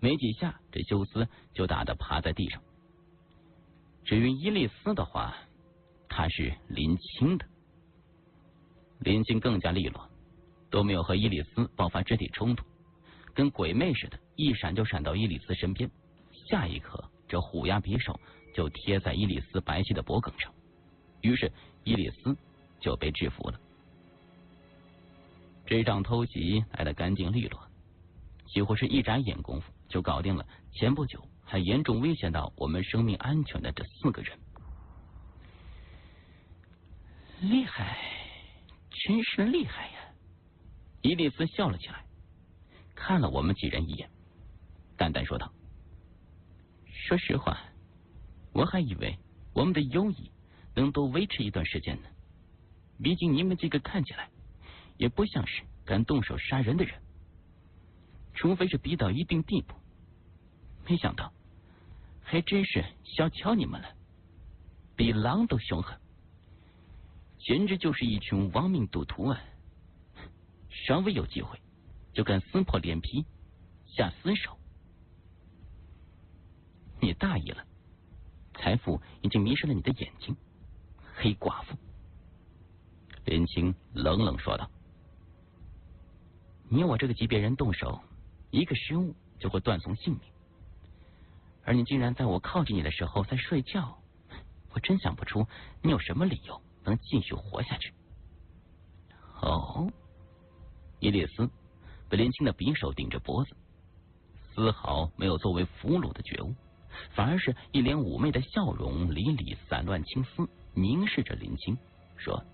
没几下，这休斯就打得趴在地上。至于伊丽丝的话，她是林青的。林青更加利落，都没有和伊丽丝爆发肢体冲突，跟鬼魅似的，一闪就闪到伊丽丝身边。下一刻，这虎牙匕首就贴在伊丽丝白皙的脖颈上，于是伊丽丝就被制服了。这场偷袭来得干净利落，几乎是一眨眼功夫就搞定了前不久还严重危险到我们生命安全的这4个人。厉害，真是厉害呀！伊丽丝笑了起来，看了我们几人一眼，淡淡说道：“说实话，我还以为我们的友谊能多维持一段时间呢。毕竟你们几个看起来也不像是敢动手杀人的人，除非是逼到一定地步。没想到还真是小瞧你们了，比狼都凶狠，简直就是一群亡命赌徒啊！稍微有机会就敢撕破脸皮下死手。你大意了，财富已经迷失了你的眼睛，黑寡妇。”林青冷冷说道：“你我这个级别人动手，一个失误就会断送性命，而你竟然在我靠近你的时候在睡觉，我真想不出你有什么理由能继续活下去。”哦，伊丽丝被林青的匕首顶着脖子，丝毫没有作为俘虏的觉悟，反而是一脸妩媚的笑容，里里散乱青丝，凝视着林青说：“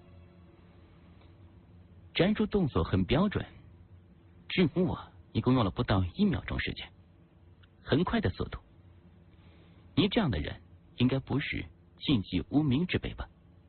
战术动作很标准，制服我一共用了不到1秒钟时间，很快的速度。你这样的人应该不是禁忌无名之辈吧？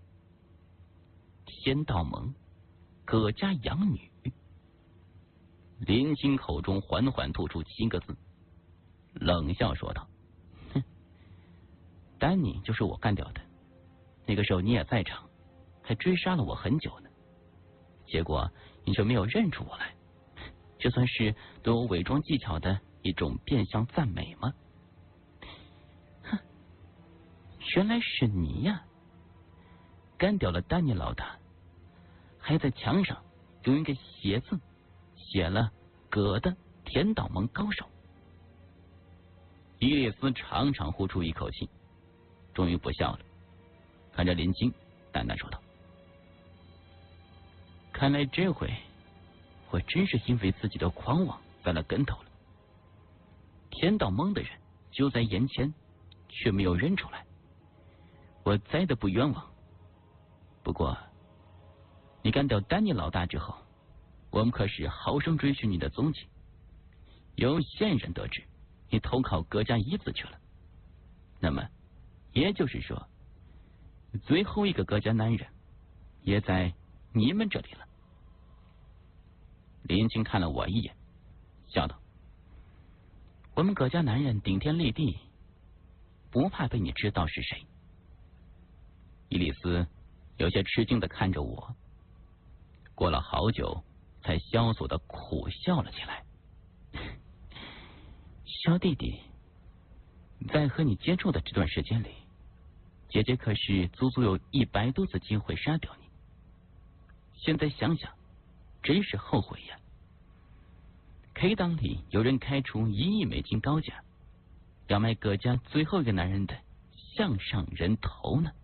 天道盟，葛家养女。”林青口中缓缓吐出7个字，冷笑说道：“哼，丹尼就是我干掉的，那个时候你也在场，还追杀了我很久呢。结果你却没有认出我来，这算是对我伪装技巧的一种变相赞美吗？”哼，原来是你呀！干掉了丹尼老大，还在墙上用一个写字写了葛的天道盟高手。伊丽丝长长呼出一口气，终于不笑了，看着林青淡淡说道：“看来这回我真是因为自己的狂妄栽了跟头了。天道盟的人就在眼前，却没有认出来，我栽的不冤枉。不过你干掉丹尼老大之后，我们可是好生追寻你的踪迹，由线人得知你投靠葛家一子去了。那么也就是说，最后一个葛家男人也在你们这里了。”林青看了我一眼，笑道：“我们葛家男人顶天立地，不怕被你知道是谁。”伊丽丝有些吃惊的看着我，过了好久才萧索的苦笑了起来。小弟弟，在和你接触的这段时间里，姐姐可是足足有100多次机会杀掉你。现在想想，真是后悔呀。K 档里有人开出1亿美金高价，要卖葛家最后一个男人的项上人头呢。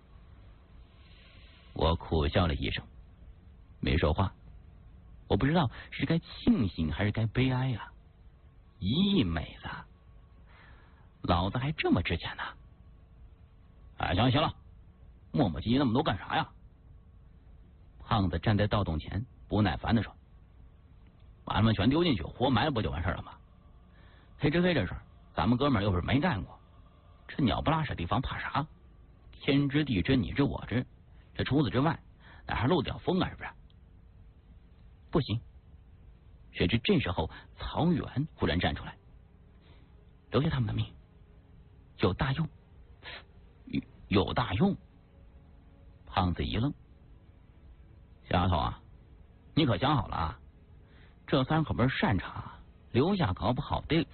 我苦笑了一声，没说话。我不知道是该庆幸还是该悲哀啊！1亿美子，老子还这么值钱呢！哎，行了，磨磨唧唧那么多干啥呀？胖子站在盗洞前，不耐烦的说：“把他们全丢进去，活埋了不就完事了吗？黑吃黑这事儿，咱们哥们儿又不是没干过，这鸟不拉屎地方怕啥？天知地知你知我知，这除此之外，哪还漏点风啊？是不是？”不行！谁知这时候曹远忽然站出来：“留下他们的命，有大用。”有大用？胖子一愣：“小丫头啊，你可想好了啊？这3可不是擅长，留下搞不好得